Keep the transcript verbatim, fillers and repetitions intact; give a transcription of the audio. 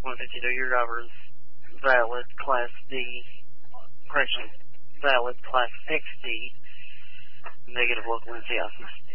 one fifty-two, your driver is valid Class D, correction, valid Class X D, negative local N C license.